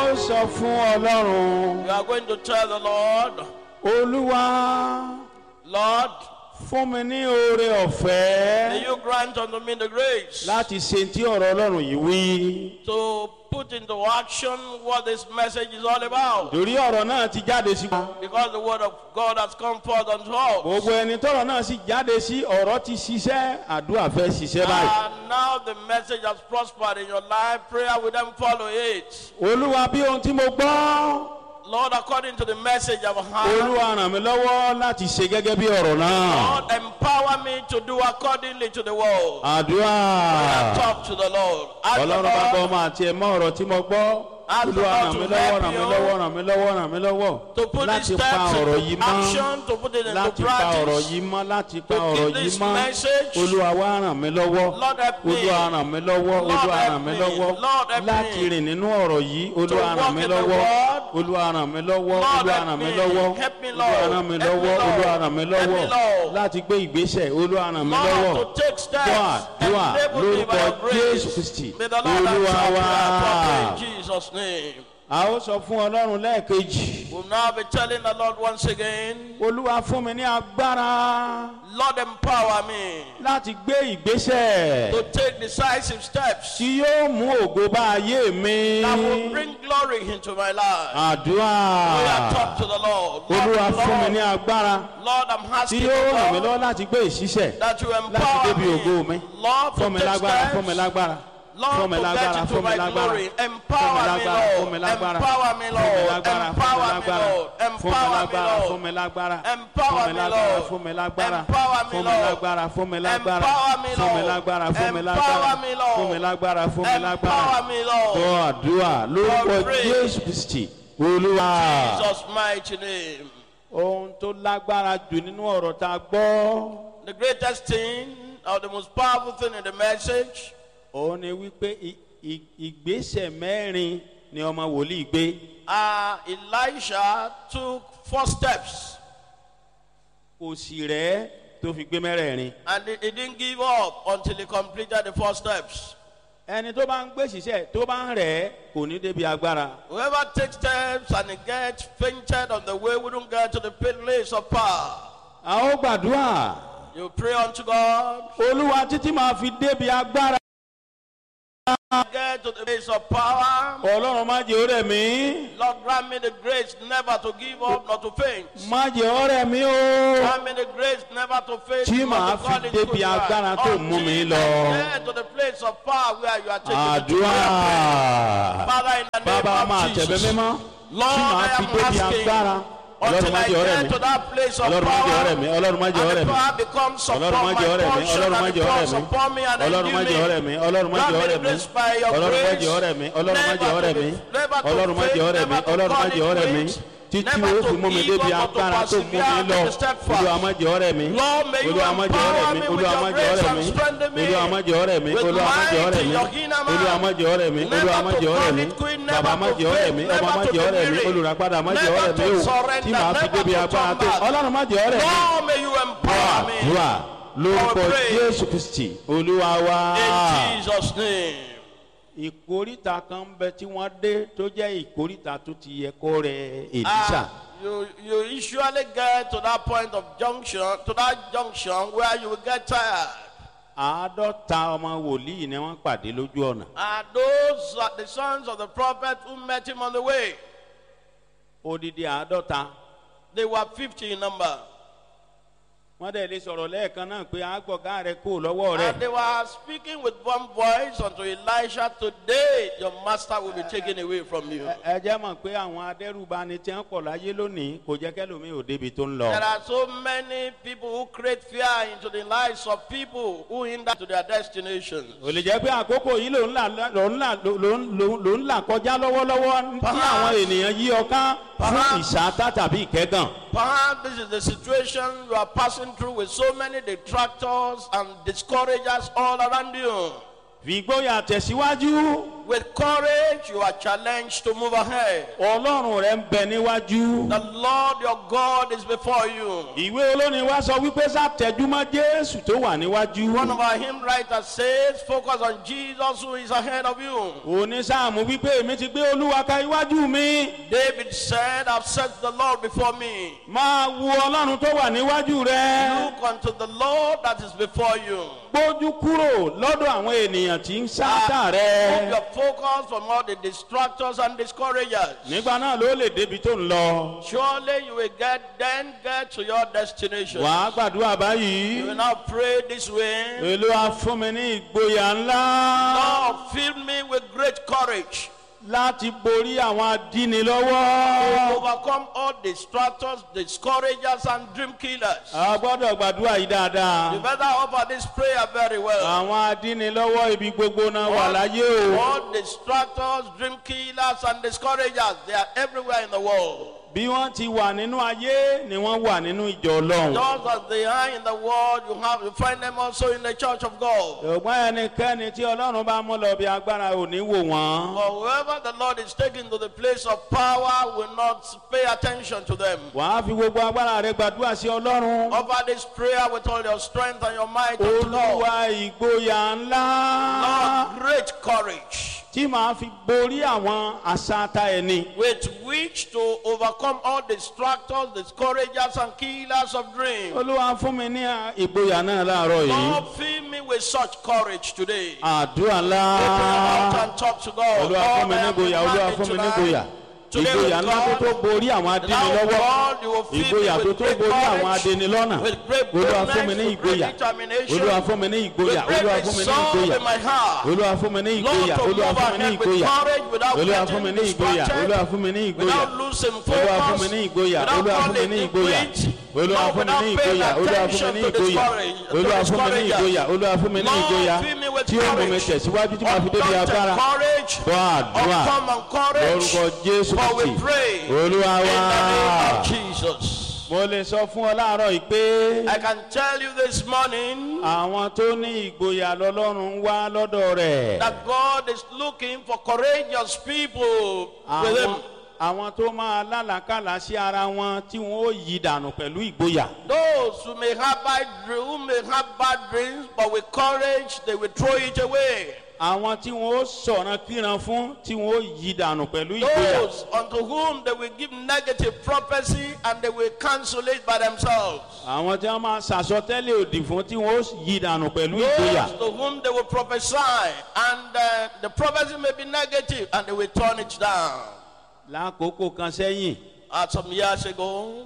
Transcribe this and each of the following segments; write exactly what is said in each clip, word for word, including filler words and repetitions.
ó sọ fún Ọlọ́run. You are going to tell the Lord, Olúwa, Lord, fún mi ní oore ọ̀fẹ́ may you grant unto me the grace láti ṣe tí ọ̀rọ̀ Ọlọ́run yìí wí. to put into action what this message is all about. Torí ọ̀rọ̀ náà ti jáde sí wa. Because the word of God has come forth unto us. Gbogbo ẹni tọ́rọ̀ náà sì jáde sí, ọ̀rọ̀ ti ṣiṣẹ́, àdúrà fẹ́ ṣiṣẹ́ báyìí. And now the message has prospered in your life. Prayer will then follow it. Olúwa, bí ohun tí mo gbọ́, Lord, according to the message I've heard, Olúwa ràn mí lọ́wọ́ láti ṣe gẹ́gẹ́ bí ọ̀rọ̀ náà. Lord, empower me to do accordingly to the word. Àdúrà. Talk to the Lord. Ask the Ọlọ́run bá gbọ́ Lord ọmọ àti ẹ̀mọ́ ọ̀rọ̀ tí mo gbọ́. Olúwa ràn mí lọ́wọ́, ràn mí lọ́wọ́, ràn mí lọ́wọ́, ràn mí lọ́wọ́. to put these Láti pa steps ọ̀rọ̀ into yìí mọ́. action, to put it into Láti pa ọ̀rọ̀ practice. yìí mọ́, láti pa To ọ̀rọ̀ keep yìí this mọ́. message. Olúwa wá ràn mí lọ́wọ́. Lord, help me. Olúwa ràn mí lọ́wọ́, Lord, Olúwa help ràn mí me. lọ́wọ́. Lord, help me. Láti rìn nínú ọ̀rọ̀ yìí, Olúwa walk ràn mí in the lọ́wọ́. word. Olúwa ràn mí lọ́wọ́, Lord, Olúwa help ràn mí me. lọ́wọ́. Help me, Olúwa Lord. ràn mí Help me, lọ́wọ́, Lord. Olúwa ràn mí Help me, lọ́wọ́. Lord. Láti gbé ìgbésẹ̀, Olúwa ràn mí lọ́wọ́. Lord, to take steps. Dúà, dúà, Enable me by lórúkọ your grace. Jésù Kristi. May the Lord Olúwa answer wá. prayer properly in Jesus' name. A ó sọ fún Ọlọ́run lẹ́ẹ̀kejì. We'll now be telling the Lord once again, Olúwa fún mi ní agbára Lord, empower me láti gbé ìgbésẹ̀ to take decisive steps tí yóò mú ògo bá ayé mi. that will bring glory into my life. Àdúrà. We are talk to the Lord. Olúwa Lord, fún mi ní Lord, agbára Lord, I'm tí asking yóò you, ràn mí Lord, lọ́wọ́ láti gbé ìṣiṣẹ́ that you láti empower débi ògo mi. me. Lord, Fún to mi take lágbára, fún mi steps. lágbára. Lord, Fún mi to get lágbára, into fún mi my lágbára. glory. Empower me, Fún mi Lord. lágbára. Empower me, Fún mi Lord. lágbára, Empower me, fún mi Lord. lágbára. Empower Fún me, mi Lord. lágbára. Empower me, Lord. Fún mi lágbára. Empower me, Fún mi Lord. lágbára. Fún mi lágbára. Empower me, Fún mi Lord. lágbára. Fún mi lágbára. Empower me, Lord. Fún mi lágbára. Fún mi lágbára. Empower me, Lord. Gbọ́ àdúrà lórúkọ God pray. Jésù Kristi. Olúwa. Jesus' mighty name. Ohun tó lágbára jù nínú ọ̀rọ̀ tá a gbọ́. The greatest thing, or the most powerful thing in the message, Òun ni wípé ì- ì- ìgbésẹ̀ mẹ́rin ni ọmọ wòlíì gbé. uh, Elisha took four steps Kò sì rẹ̀ tó fi gbé mẹ́rẹ̀ẹ̀rin. and he, he didn't give up until he completed the four steps. Ẹni tó bá ń gbé ṣiṣẹ́ tó bá ń rẹ̀ kò ní débi agbára. Whoever takes steps and he gets fainted on the way wouldn't get to the place of power. A ó gbàdúrà. You pray unto God, Olúwa títí máa fi débi agbára. get to the place of power. Ọlọ́run má jẹ́ ó rẹ̀ mí. Lord, grant me the grace never to give up, not to faint. Má jẹ́ ó rẹ̀ mí o. Grant me the grace never to faint, Tí not màá to fall fi into débi the agbára tó mú mi Until lọ. I get to the place of power where you are taking me to. Àdúrà. Father, in the name Bàbá máa of tẹ̀bẹ́ Jesus, mímọ́. Lord, Tí màá I fi am débi asking agbára. Ọlọ́run until má I jẹ́ ó rẹ̀ get mí. to that place of Ọlọ́run má jẹ́ ó rẹ̀ power, mí. Ọlọ́run má jẹ́ ó and rẹ̀ the mí. power becomes Ọlọ́run upon má my jẹ́ ó rẹ̀ mí. portion, Ọlọ́run má and jẹ́ ó rẹ̀ becomes mí. upon me, and Ọlọ́run má endue jẹ́ ó rẹ̀ me. mí. Ọlọ́run má Grant jẹ́ ó me the rẹ̀ mí. grace by your Ọlọ́run má grace, jẹ́ ó rẹ̀ mí. Ọlọ́run má jẹ́ ó rẹ̀ mí. never to Ọlọ́run má jẹ́ ó rẹ̀ mí. faint, Ọlọ́run má never jẹ́ ó to rẹ̀ mí. call it Títí Never ó to fi mú mi give débi up, but to agbára tó mú mi persevere, lọ. to step fast. Olúwa má jẹ́ ó rẹ̀ mí. Lord, may you Olúwa má jẹ́ ó rẹ̀ empower mí. me with Olúwa your má jẹ́ ó grace rẹ̀ and mí. strengthen me Olúwa má jẹ́ ó rẹ̀ mí. with Olúwa má jẹ́ ó might rẹ̀ in mí. your inner man. Olúwa má jẹ́ ó rẹ̀ mí. Never Olúwa má to jẹ́ ó rẹ̀ call mí. it quit, Bàbá never má to jẹ́ ó rẹ̀ faint, mí. never Ọmọ má to jẹ́ ó be rẹ̀ mí. weary, Olùràpadà má jẹ́ ó never rẹ̀ mí to o. surrender, Tí màá fi never débi to agbára turn tó. back. Ọlọ́run má jẹ́ ó rẹ̀ mí. Lord, may you empower me. Àdúrà lórúkọ Our praise. Jésù Kristi Olúwa wa. In Jesus' name. Ìkóríta kan ń bẹ tí wọ́n dé tó jẹ́ ìkóríta tó ti yẹ kó rẹ Èlíṣà. Ah, you you usually get to that point of junction, to that junction where you will get tired. Àádọ́ta ọmọ wòlíì ni wọ́n pàdé lójú ọ̀nà. And those are the sons of the prophet who met him on the way. Odidi àádọ́ta. They were fifty in number. Wọ́n dẹ̀ lè sọ̀rọ̀ lẹ́ẹ̀kan náà pé àgbọ̀gá rẹ̀ kò lọ́wọ́ rẹ̀. And they were speaking with one voice unto Elisha, today your master will be taken away from you. Ẹ jẹ́ mọ̀ pé àwọn adẹ́rùbani tí wọ́n pọ̀ láyé lónìí kò jẹ́ kẹ́lòmíì ò débi tó ń lọ. There are so many people who create fear into the lives of people who hinder to their destinations. Ò lè jẹ́ pé àkókò yìí ló ń là ló ń là ló ń ló ń là kọjá lọ́wọ́lọ́wọ́ tí àwọn ènìyàn yí ọ ká fún ìṣáátá tàbí ìkẹ́gàn. Perhaps this is the situation you are passing through with so many detractors and discouragers all around you. fi ìgboyà tẹ̀síwájú. With courage, you are challenged to move ahead. Ọlọ́run rẹ̀ ń bẹ níwájú. The Lord your God is before you. Ìwé olórin wa sọ wípé sátẹ̀júmọ́ Jésù tó wà níwájú. One of our hymn writers says, focus on Jesus who is ahead of you. Onísáàmù wípé èmi ti gbé Olúwa ka iwájú mi. David said, I've set the Lord before me. Máa wo Ọlọ́run tó wà níwájú rẹ. Look unto the Lord that is before you. Gbójú kúrò lọ́dọ̀ àwọn ènìyàn tí ń sáátà rẹ. Move your focus from all the distractors and discouragers. Nígbà náà ló lè débi tó ń lọ. Surely you will get then get to your destination. Wàá gbàdúrà báyìí. You will now pray this way. Olúwa fún mi ní ìgboyà ńlá. Lord, fill me with great courage Láti borí àwọn to adínilọ́wọ́. overcome all distractors, discouragers, and dream killers. A gbọ́dọ̀ gbàdúrà yìí dáadáa. You better offer this prayer very well. Àwọn adínilọ́wọ́ ibi gbogbo náà wà láyé o. All distractors, dream killers, and discouragers, they are everywhere in the world. Bí wọ́n ti wà nínú ayé ni wọ́n wà nínú ìjọ Ọlọ́run. Just as they are in the world, you have you find them also in the church of God. Ṣùgbọ́n ẹnikẹ́ni tí Ọlọ́run bá mú lọ bí agbára ò ní wò wọ́n. For whoever the Lord is taking to the place of power will not pay attention to them. Wàá fi gbogbo agbára rẹ gbàdúrà sí Ọlọ́run. Offer this prayer with all your strength and your might unto God. Olúwa ìgboyà ńlá. Lord, great courage Tí màá fi borí àwọn àṣàtà ẹni. with which to overcome all distractors, discouragers, and killers of dreams. Olúwa fún mi ní ìgboyà náà láàárọ̀ yìí. Lord, fill me with such courage today. Àdúrà ńlá. Open your mouth and talk to God. Olúwa fún Lord, mi I ní am ìgboyà. Olúwa demanding fún mi ní tonight. ìgboyà. Today Ìgboyà with ńlá tó tó God, borí àwọn now adínilọ́wọ́. God, you will fill Ìgboyà me tó with tó great borí àwọn courage, adínilọ́nà. with great Olúwa fún mi boldness, ní with great ìgboyà. determination, Olúwa fún mi ní with ìgboyà. great Olúwa fún mi ní resolve ìgboyà. in my heart. Olúwa fún mi ní Lord, ìgboyà. to Olúwa move fún mi ní ahead with ìgboyà. courage without Olúwa fún mi getting ní ìgboyà. distracted, Olúwa fún mi ní ìgboyà. without losing Olúwa fún mi focus, ní ìgboyà. without Olúwa fún mi falling ní in ìgboyà. quit, Olúwa Lord, fún mi ní without paying ìgboyà. Olúwa fún mi attention ní to ìgboyà. discourage- to Olúwa fún mi ní discouragers. ìgboyà. Olúwa fún mi ní ìgboyà. Lord, fill me with Tí ó mú mi courage. tẹ̀síwájú tí màá fi débi Undaunted agbára. courage, Gbọ́ àdúrà. uncommon courage, Lórúkọ Jésù for we Kristi. pray Olúwa in the name wá. of Jesus. Mo lè sọ fún ọ láàárọ̀ yìí pé I can tell you this morning àwọn tó ní ìgboyà lọ́lọ́run ń wá lọ́dọ̀ rẹ̀. that God is looking for courageous people with Àwọn Him. àwọn tó máa lálàkàlà sí ara wọn tí wọn ó yí dànù pẹ̀lú ìgboyà. Those who may have bad dreams, who may have bad dreams, but with courage they will throw it away. Àwọn tí wọn ó sọ̀rọ̀ kíran fún tí wọn ó yí dànù pẹ̀lú ìgboyà. Those unto whom they will give negative prophecy and they will cancel it by themselves. Àwọn tí wọn máa ṣàsọtẹ́lẹ̀ òdì fún tí wọn ó yí dànù pẹ̀lú ìgboyà. Those to whom they will prophesy and uh, the prophecy may be negative and they will turn it down. Lákòókò kan sẹ́yìn, Uh, some years ago,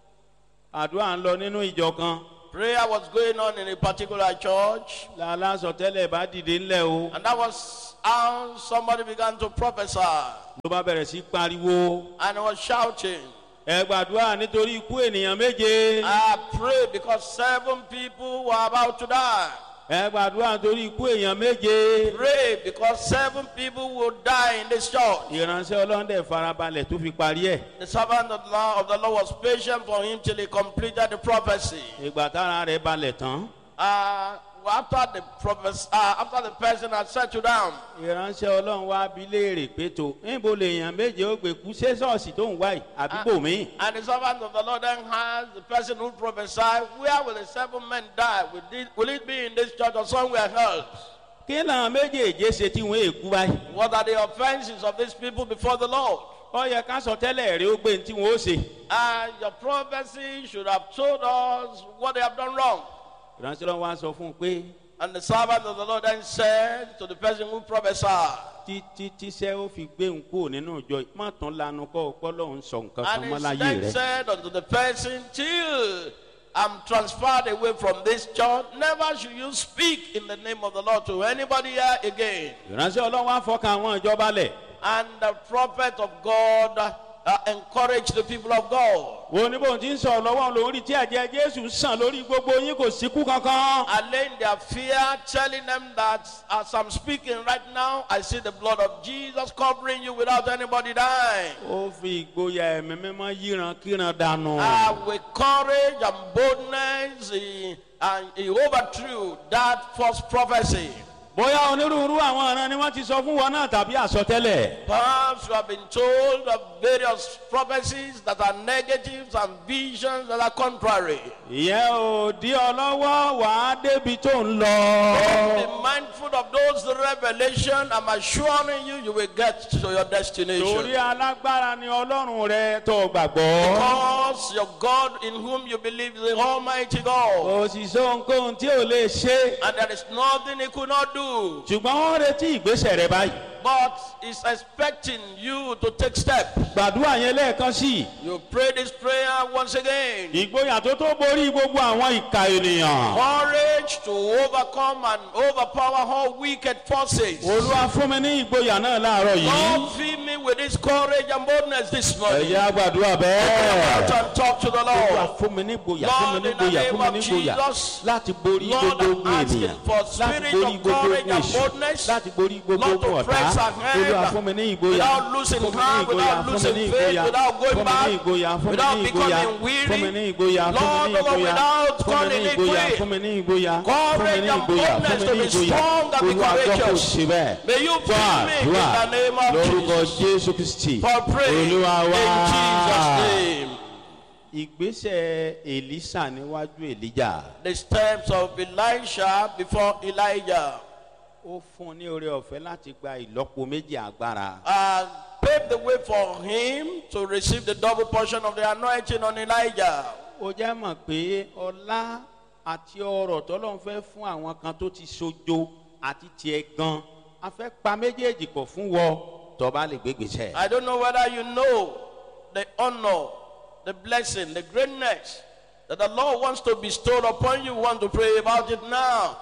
àdúrà ń lọ nínú ìjọ kan. prayer was going on in a particular church, Lálásọtẹ́lẹ̀ bá dìde ńlẹ̀ o. and that was how somebody began to prophesy Ló bá bẹ̀rẹ̀ sí pariwo. and he was shouting. Ẹ gbàdúrà nítorí ikú ènìyàn méje. I prayed because seven people were about to die. Ẹ gbàdúrà nítorí ikú èèyàn méje. Pray because seven people would die in this church. Ìránṣẹ́ Ọlọ́run dẹ̀ farabalẹ̀ tó fi parí ẹ̀. The servant of the Lord, of the Lord was patient for him till he completed the prophecy. Ìgbà tára rẹ̀ balẹ̀ tán. Uh, after the prophes- uh, after the person had settled down, Ìránṣẹ́ Ọlọ́run wá bi léèrè pé tó níbo lèèyàn méje ó gbé kú ṣé ṣọ́ọ̀ṣì tó ń wá yìí àbíbò míì. and the servant of the Lord then asked the person who prophesied, where will the seven men die? Will it, will it be in this church or somewhere else? Kí làwọn méjèèjé ṣe tí wọ́n èkú báyìí? What are the offenses of these people before the Lord? Ó yẹ ká sọ tẹ́lẹ̀ rí ó gbé ní tí wọ́n ó ṣe. And your prophecy should have told us what they have done wrong. Ìránṣẹ́ Ọlọ́run wá sọ fún un pé And the servant of the Lord then said to the person who prophesied, títí tíṣẹ́ ó fi gbé òun kúrò nínú ìjọ má tán lanu kọ́ ọpọ́ lọ́hún sọ nǹkan kan and mọ́ he láyé then rẹ̀. said unto the person, till I'm transferred away from this church, never should you speak in the name of the Lord to anybody here again. Ìránṣẹ́ Ọlọ́run wá fọkàn àwọn ìjọba lẹ̀. And the prophet of God uh, encouraged the people of God. Wo ní bóun ti ń sọ̀rọ̀ lọ́wọ́ lórí tí ẹ̀jẹ̀ Jésù sàn lórí gbogbo yín kò síkú kankan. Allaying their fear, telling them that as I'm speaking right now, I see the blood of Jesus covering you without anybody dying. Ó fi ìgboyà ẹ̀mí mímọ́ yíran kíran dànù. Uh, with courage and boldness, he, and he overthrew that false prophecy. bóyá onírúurú àwọn ọ̀ràn ni wọ́n ti sọ fún wọn náà tàbí àsọtẹ́lẹ̀. Perhaps you have been told of various prophecies that are negatives and visions that are contrary. ìyẹn ò dí ọ lọ́wọ́ wàá débi tó ń lọ. Be mindful of those revelations. I'm assuring you, you will get to your destination. torí alágbára ni ọlọ́run rẹ tó gbàgbọ́. Because your God in whom you believe is the Almighty God. kò sì sọ nǹkan tí ò lè ṣe. And there is nothing He could not do. ṣùgbọ́n wọ́n retí ìgbésẹ̀ rẹ báyìí. But He's expecting you to take steps. gbàdúrà yẹn lẹ́ẹ̀kan sí i. You pray this prayer once again. ìgboyà tó tó borí gbogbo àwọn ìka ènìyàn. Courage to overcome and overpower all wicked forces. olúwa fún mi ní ìgboyà náà láàárọ̀ yìí. Lord, fill me with this courage and boldness this morning. ẹ̀yà gbàdúrà Out bẹ́ẹ̀. and talk to the olúwa Lord. fún mi ní ìgboyà fún mi ní ìgboyà fún mi ní ìgboyà láti borí Lord, gbogbo I'm ogun asking ènìyàn. for láti spirit borí of gbogbo courage ogun and èṣù. boldness. láti borí gbogbo Lord, to ogun ọ̀tá. press ahead olúwa fún mi ní ìgboyà. without losing fún mi ní heart, ìgboyà without fún mi losing ní faith, ìgboyà without going fún mi ní back, ìgboyà fún mi without ní ìgboyà becoming weary. fún mi ní ìgboyà fún mi Lord, ní ìgboyà without fún mi calling ní it ìgboyà quit. fún mi ní ìgboyà fún mi Courage ní and ìgboyà fún boldness mi to ní be ìgboyà strong and be olúwa gbọ́ kò courageous. sí bẹ́ẹ̀. May you fill me in àdúrà the name of lórúkọ Jesus. jésù kristi For praying olúwa in wá. Jesus' name. ìgbésẹ̀ èlísà níwájú èlíjà. The steps of Elisha before Elijah ó fún un ní oore ọ̀fẹ́ láti gba ìlọ́po méjì agbára. uh, paved the way for him to receive the double portion of the anointing on Elijah. ó jẹ́ mọ̀ pé ọlá àti ọrọ̀ tọ́lọ́run fẹ́ fún àwọn kan tó ti sojo àti tiẹ̀ gan a fẹ́ pa méjèèjì pọ̀ fún wọ tó bá lè gbégbèsè. I don't know whether you know the honor, the blessing, the greatness that the Lord wants to bestow upon you. Want to pray about it now.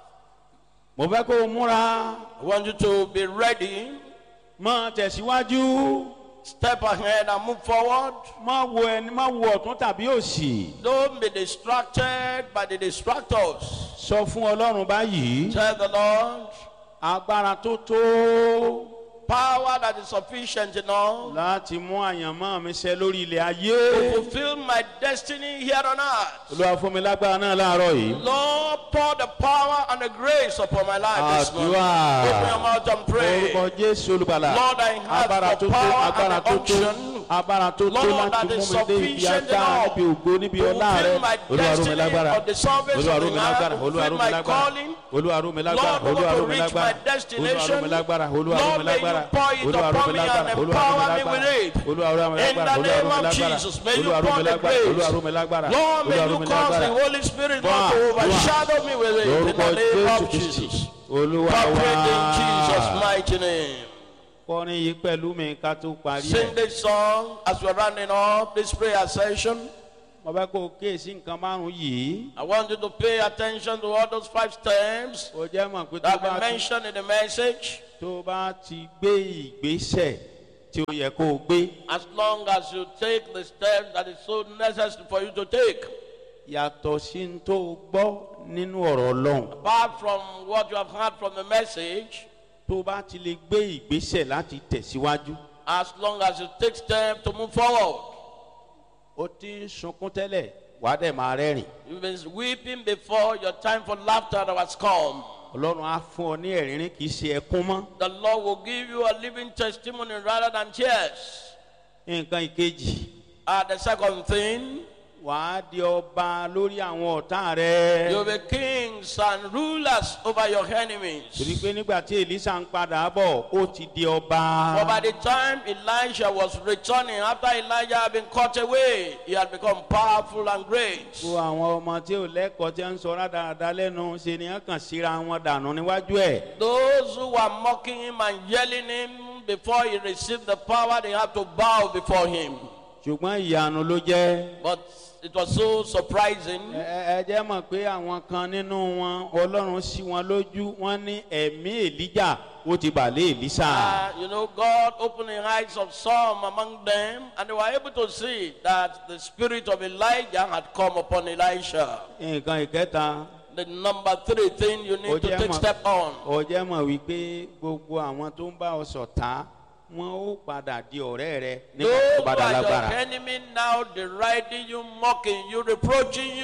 mo fẹ́ kó o múra I want you to be ready. mọ́ tẹ̀síwájú Step ahead and move forward. má wo ẹni má wo ọ̀tún tàbí òsì. Don't be distracted by the distractors. sọ fún ọlọ́run báyìí Tell the Lord, agbára tó tó power that is sufficient enough láti mú àyànmọ́ mi ṣẹ lórí ilẹ̀ to ayé. fulfill my destiny here on earth. olúwa fún mi lágbára náà láàárọ̀ yìí. Lord, pour the power and the grace upon my life this morning. Àdúrà. Open your mouth and pray. orúkọ jésù olùgbàlà. Lord, I have agbára the tó tó power agbára and tó the tó unction. agbára tó tó Lord, that láti is mú mi dé ibi sufficient agbára enough níbi ògo níbi to ọlá rẹ. fulfill my olúwa rú mi destiny lágbára of the salvation olúwa of rú the mi earth, lágbára olúwa fulfill rú mi my lágbára calling. olúwa rú mi lágbára Lord, I olúwa want rú to mi reach my lágbára olúwa rú destination. mi lágbára olúwa rú Lord, mi may you lágbára pour it olúwa rú upon mi me and lágbára olúwa rú mi empower me lágbára with it. olúwa rú mi In lágbára the olúwa rú name mi of lágbára Jesus, may you olúwa rú pour mi the lágbára olúwa grace. rú mi lágbára Lord, may olúwa rú you mi cause the lágbára. Holy Spirit Wá, not to wá. overshadow me with it. In lórúkọ the name jésù of kristi Jesus. olúwa Operate in Jesus' wá. mighty name. kọrin yìí pẹ̀lú mi ká tó parí Sing ẹ̀. this song as we're rounding up this prayer session. mo fẹ́ kó o kíyèsí nǹkan márùn-ún yìí. I want you to pay attention to all those five steps ó jẹ́ mọ̀ pé tó that bá we ti mentioned in the message. tó bá ti gbé ìgbésẹ̀ tí ó yẹ kó o gbé. As long as you take the steps that is so necessary for you to take, yàtọ̀ sí ní tó o gbọ́ nínú ọ̀rọ̀ ọlọ́run. apart from what you have heard from the message, tó bá ti lè gbé ìgbésẹ̀ láti tẹ̀síwájú. as long as you take steps to move forward. ó ti ń sunkún tẹ́lẹ̀ wàá dẹ̀ máa rẹ́rìn. You've been weeping before your time for laughter has come. ọlọ́run á fún ọ ní ẹ̀rín kì í ṣe ẹkún mọ́. The Lord will give you a living testimony rather than tears. nǹkan ìkejì Uh, the second thing, wàá di ọba lórí àwọn ọ̀tá rẹ. you'll be kings and rulers over your enemies. torí pé nígbà tí èlísà ń padà bọ̀ ó ti di ọba. For by the time Elijah was returning, after Elijah had been cut away, he had become powerful and great. gbogbo àwọn ọmọ tí ò lẹ́kọ̀ọ́ tí ń sọ rádaràda lẹ́nu ṣe ni wọ́n kàn síra wọn dànù níwájú ẹ̀. Those who were mocking him and yelling him before he received the power, they had to bow before him. ṣùgbọ́n ìyanu ló jẹ́. But it was so surprising. ẹ ẹ jẹ́ mọ̀ pé àwọn kan nínú wọn ọlọ́run sí wọn lójú wọn ní ẹ̀mí èlíjà ó ti bà lé èlísà. Uh, you know, God opened the eyes of some among them, and they were able to see that the spirit of Elijah had come upon Elisha. nǹkan ìkẹta. The number three thing you need to take step on. ó jẹ́ mọ̀ wípé gbogbo àwọn tó ń bá ọ ṣọ̀tá wọn ó padà di ọ̀rẹ́ rẹ nígbà Those tó who bá dá are your lágbára. enemy now deriding you, mocking you, reproaching you,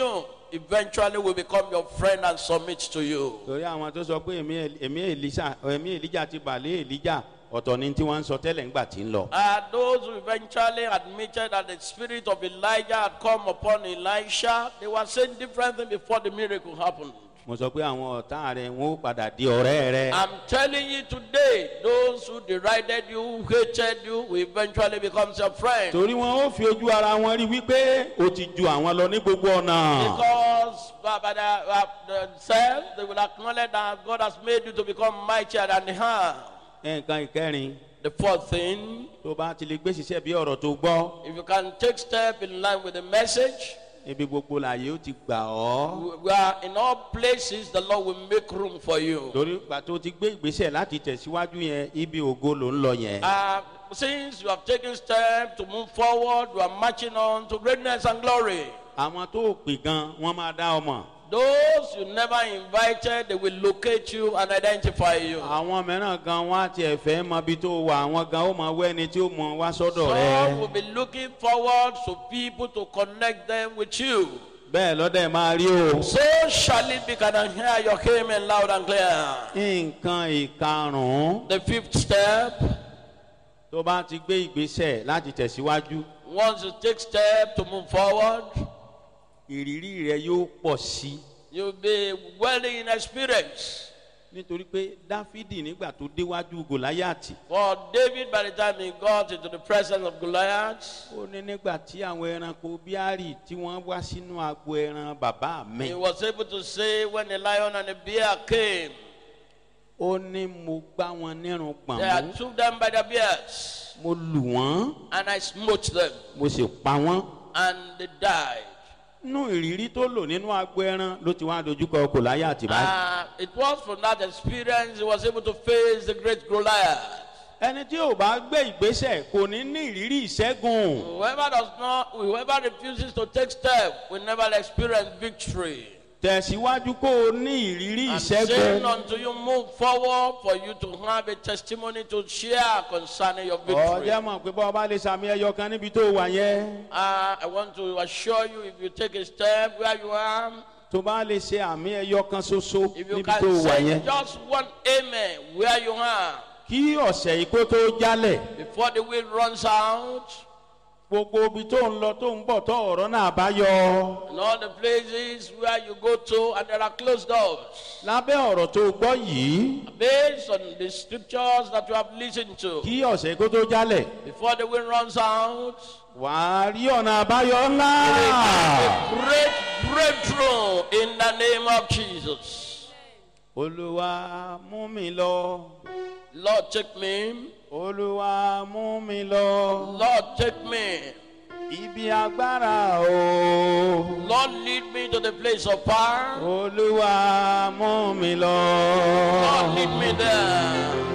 eventually will become your friend and submit to you. torí àwọn tó sọ pé èmi èmi Èlíṣà èmi Èlíjà ti bàlẹ́ Èlíjà ọ̀tọ̀ ni tí wọ́n ń sọ tẹ́lẹ̀ ńgbà tí ń lọ. And those who eventually admitted that the spirit of Elijah had come upon Elisha, they were saying different things before the miracle happened. mo sọ pé àwọn ọ̀tá rẹ̀ wọ́n ó padà di ọ̀rẹ́ rẹ̀. I'm telling you today, those who derided you, who hated you, will eventually become your friend. torí wọn ó fi ojú ara wọn rí wípé o ti ju àwọn lọ ní gbogbo ọ̀nà. Because by, by the, uh, themselves, they will acknowledge that God has made you to become mightier than they have. nǹkan ìkẹrin The fourth thing, tó bá ti lè gbé ṣiṣẹ́ bí ọ̀rọ̀ tó gbọ́ if you can take step in line with the message, ibi gbogbo làyè ó ti gbà ọ́. we are in all places, the Lord will make room for you. torí ìgbà tó ti gbé ìgbésẹ̀ láti tẹ̀síwájú yẹn ibi ògo ló ń lọ yẹn. Uh, since you have taken steps to move forward, you are marching on to greatness and glory. àwọn tó pè gan wọ́n máa dá ọmọ. Those you never invited, they will locate you and identify you. àwọn mìíràn gan wọ́n á tiẹ̀ fẹ́ mọ ibi tó wà àwọn gan ó máa wẹ́ ẹni tí ó mọ wá sọ́dọ̀ Some rẹ̀. will be looking forward to people to connect them with you. bẹ́ẹ̀ lọ́dẹ̀ máa rí o. So shall it be. Can I hear your amen loud and clear? nǹkan ìkarùn-ún The fifth step, tó bá ti gbé ìgbésẹ̀ láti tẹ̀síwájú once you take step to move forward, ìrírí rẹ yóò pọ̀ sí. you'll be well in experience. nítorí pé dáfídì nígbà tó déwájú gòláyàtì For David, by the time he got into the presence of Goliath, ó ní nígbà tí àwọn ẹranko bíárì tí wọ́n wá sínú agbo ẹran bàbá mi he was able to say, when the lion and the bear came, ó ní mo gbá wọn nírun gbọ̀n I mú took them by the beards, mo lù wọ́n and I smote them, mo sì pa wọ́n. and they died. nínú ìrírí tó lò nínú agbo ẹran ló ti wá dojúkọ gòláyàtì báyìí. Uh, it was from that experience he was able to face the great Goliath. ẹni tí ò bá gbé ìgbésẹ̀ kò ní ní ìrírí ìṣẹ́gun. Whoever does not, whoever refuses to take step will never experience victory. tẹ̀síwájú kó o ní ìrírí I'm saying ìṣẹ́gun. until you move forward for you to have a testimony to share concerning your victory. ọjọ́ mọ̀ pé bọ́ ọba lè sàmì ẹyọ kan níbi tó wà yẹn. Uh, I want to assure you, if you take a step where you are, tó bá lè ṣe àmì ẹyọ kan ṣoṣo if you níbi tó can wà say yẹn. just one amen where you are, kí ọ̀sẹ̀ yìí kó tó jálẹ̀. before the wind runs out, gbogbo ibi tó ń lọ tó ń bọ̀ tó ọ̀rọ̀ náà bá yọ. and all the places where you go to and there are closed doors. lábẹ́ ọ̀rọ̀ tó gbọ́ yìí Based on the scriptures that you have listened to, kí ọ̀sẹ̀ yìí kó tó jálẹ̀. before the wind runs out, wàá rí ọ̀nà àbáyọ ńlá. a great breakthrough in the name of Jesus. olúwa mú mi lọ. Lord, take me. olúwa mú mi lọ. Lord, take me. ibi agbára o. Lord, lead me to the place of power. olúwa mú mi lọ. Lord, lead me there.